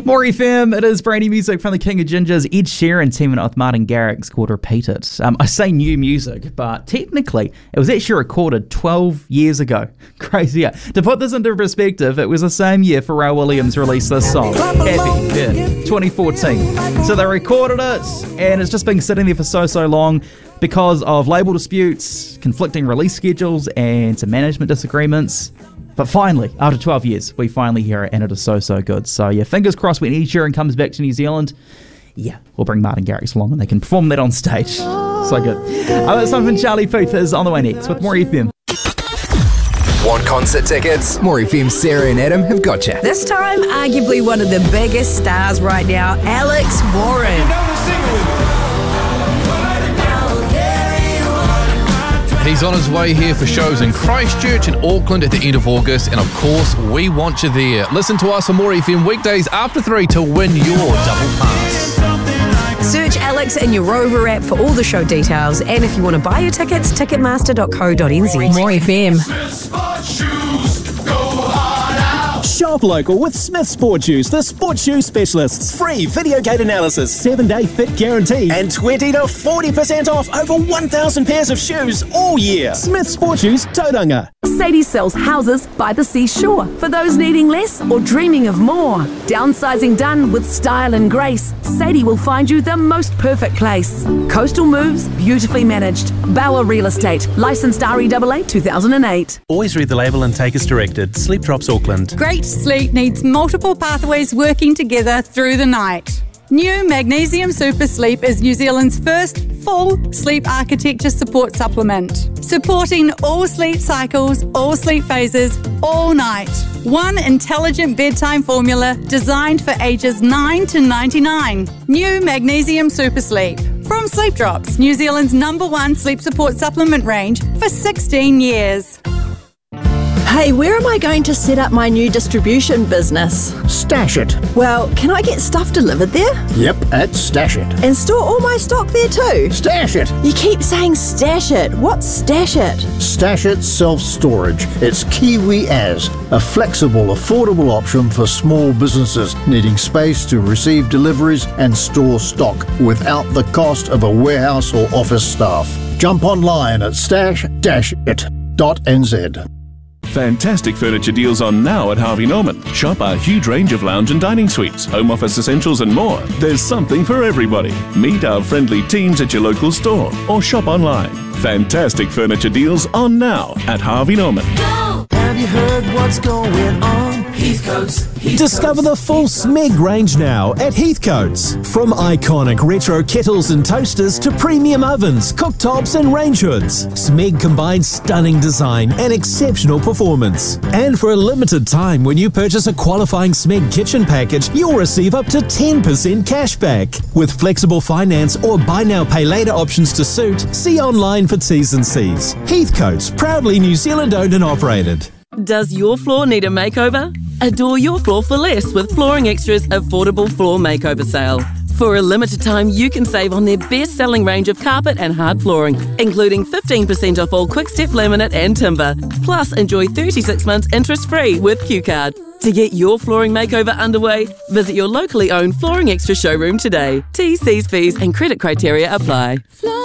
More FM, it is brand new music from the King of Gingers, Ed Sheeran teaming up with Martin Garrix called Repeat It. I say new music, but technically it was actually recorded 12 years ago. Crazy. To put this into perspective, it was the same year Pharrell Williams released this song, Happy, 2014. So they recorded it, and it's just been sitting there for so long because of label disputes, conflicting release schedules, and some management disagreements. But finally, after 12 years, we finally hear it, and it is so good. So yeah, fingers crossed when Ed Sheeran comes back to New Zealand, we'll bring Martin Garrix along and they can perform that on stage. So good. Something Charlie Puth is on the way next with More FM. Want concert tickets? More FM, Sarah and Adam have got you. This time, arguably one of the biggest stars right now, Alex Warren. He's on his way here for shows in Christchurch and Auckland at the end of August, and of course, we want you there. Listen to us on More FM weekdays after 3 to win your double pass. Search Alex in your Rover app for all the show details, and if you want to buy your tickets, ticketmaster.co.nz. More FM. Shop local with Smith Sport Shoes, the sports shoe specialists. Free video gate analysis, 7-day fit guarantee, and 20 to 40% off over 1,000 pairs of shoes all year. Smith Sport Shoes, Tauranga. Sadie sells houses by the seashore for those needing less or dreaming of more. Downsizing done with style and grace, Sadie will find you the most perfect place. Coastal moves, beautifully managed. Bauer Real Estate, licensed REAA 2008. Always read the label and take as directed. Sleep Drops Auckland. Great sleep needs multiple pathways working together through the night. New Magnesium Super Sleep is New Zealand's first full sleep architecture support supplement, supporting all sleep cycles, all sleep phases, all night. One intelligent bedtime formula designed for ages 9 to 99. New Magnesium Super Sleep. From Sleep Drops, New Zealand's #1 sleep support supplement range for 16 years. Hey, where am I going to set up my new distribution business? Stash It. Well, can I get stuff delivered there? Yep, at Stash It. And store all my stock there too? Stash It. You keep saying Stash It. What's Stash It? Stash It Self-Storage. It's Kiwi as a flexible, affordable option for small businesses needing space to receive deliveries and store stock without the cost of a warehouse or office staff. Jump online at stash-it.nz. Fantastic furniture deals on now at Harvey Norman. Shop our huge range of lounge and dining suites, home office essentials and more. There's something for everybody. Meet our friendly teams at your local store or shop online. Fantastic furniture deals on now at Harvey Norman. Go! Have you heard what's going on? Heathcotes. Discover the full Smeg range now at Heathcotes. From iconic retro kettles and toasters to premium ovens, cooktops and range hoods, Smeg combines stunning design and exceptional performance. And for a limited time, when you purchase a qualifying Smeg kitchen package, you'll receive up to 10% cash back. With flexible finance or buy now pay later options to suit, see online for T's and C's. Heathcotes, proudly New Zealand owned and operated. Does your floor need a makeover? Adore your floor for less with Flooring Extra's affordable floor makeover sale. For a limited time, you can save on their best-selling range of carpet and hard flooring, including 15% off all Quick-Step laminate and timber. Plus, enjoy 36 months interest-free with Q-Card. To get your flooring makeover underway, visit your locally owned Flooring Extra showroom today. T's, C's, fees and credit criteria apply.